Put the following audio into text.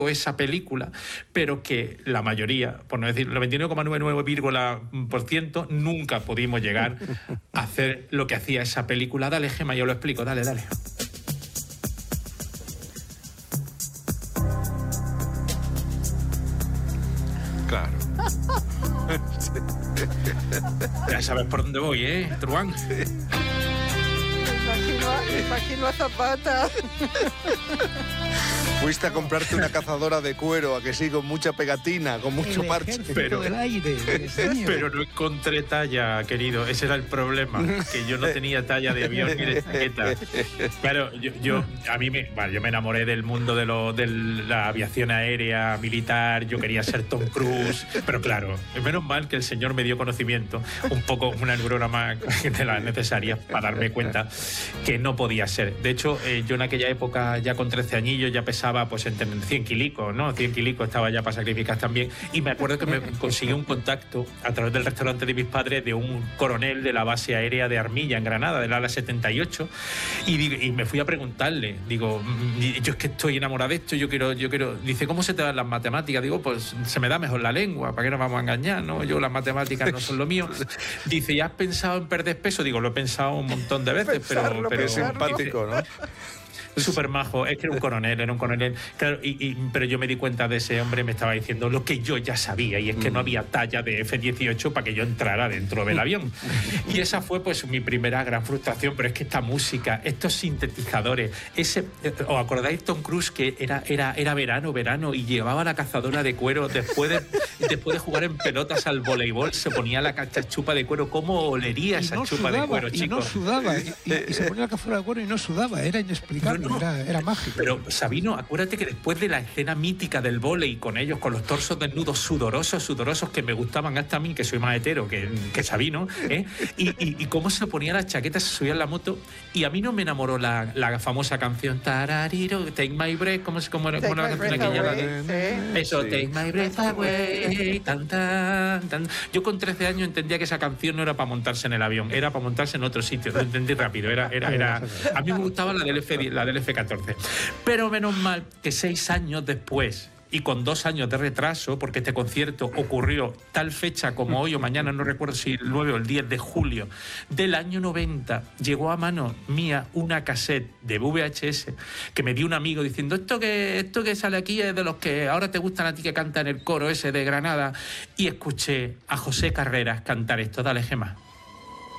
esa película, pero que la mayoría, por no decir el 99,99% nunca pudimos llegar a hacer lo que hacía esa película. Dale, Gemma, yo lo explico, dale. Claro. Ya sabes por dónde voy, Truán. Imagino a Zapata. Fuiste a comprarte una cazadora de cuero, a que sí, con mucha pegatina, con mucho parche. Pero del aire, pero no encontré talla, querido. Ese era el problema, que yo no tenía talla de avión ni de chaqueta. Claro, yo me enamoré del mundo de la aviación aérea, militar. Yo quería ser Tom Cruise, pero claro, menos mal que el señor me dio conocimiento, un poco una neurona más de las necesarias para darme cuenta que no podía ser. De hecho, yo en aquella época, ya con 13 añillos, ya pesaba pues entre 100 kilicos, ¿no? 100 kilicos estaba ya para sacrificar también. Y me acuerdo que me consiguió un contacto a través del restaurante de mis padres de un coronel de la base aérea de Armilla, en Granada, del ala 78. Y me fui a preguntarle, digo, yo es que estoy enamorado de esto, yo quiero. Dice, ¿cómo se te dan las matemáticas? Digo, pues se me da mejor la lengua, ¿para qué nos vamos a engañar? ¿No? Yo las matemáticas no son lo mío. Dice, ¿ya has pensado en perder peso? Digo, lo he pensado un montón de veces, pero es simpático, ¿no? Súper majo, es que era un coronel, claro, pero yo me di cuenta de ese hombre, me estaba diciendo lo que yo ya sabía, y es que no había talla de F-18 para que yo entrara dentro del avión. Y esa fue pues mi primera gran frustración, pero es que esta música, estos sintetizadores, ¿os acordáis Tom Cruise que era verano y llevaba la cazadora de cuero después de jugar en pelotas al voleibol, se ponía la chupa de cuero? ¿Cómo olería esa chupa de cuero, chicos? Y no sudaba, y se ponía la cazadora de cuero y no sudaba, era inexplicable. Era mágico. Pero Sabino, acuérdate que después de la escena mítica del vóley con ellos, con los torsos desnudos sudorosos que me gustaban hasta a mí, que soy más hetero que Sabino, y cómo se ponía las chaquetas, se subía en la moto, y a mí no me enamoró la famosa canción Tarariro, Take My Breath, ¿cómo era la canción aquella? Eso, Take My Breath Away, tan. Yo con 13 años entendía que esa canción no era para montarse en el avión, era para montarse en otro sitio, lo entendí rápido, a mí me gustaba la del F-14. Pero menos mal que 6 años después, y con 2 años de retraso, porque este concierto ocurrió tal fecha como hoy o mañana, no recuerdo si el 9 o el 10 de julio del año 90, llegó a mano mía una cassette de VHS que me dio un amigo diciendo, esto que sale aquí es de los que ahora te gustan a ti, que cantan el coro ese de Granada, y escuché a José Carreras cantar esto. Dale, Gemma.